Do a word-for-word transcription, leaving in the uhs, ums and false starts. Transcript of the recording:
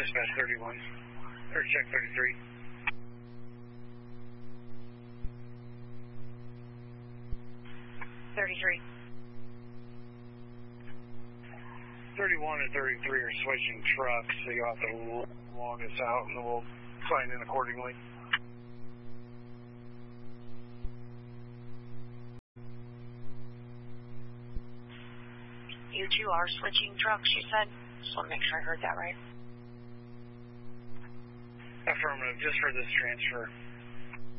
Dispatch thirty-one. Or check thirty-three. thirty-three. thirty-one and thirty-three are switching trucks, so you'll have to log us out and we'll sign in accordingly. You two are switching trucks, you said? Just want to make sure I heard that right. Affirmative, just for this transfer.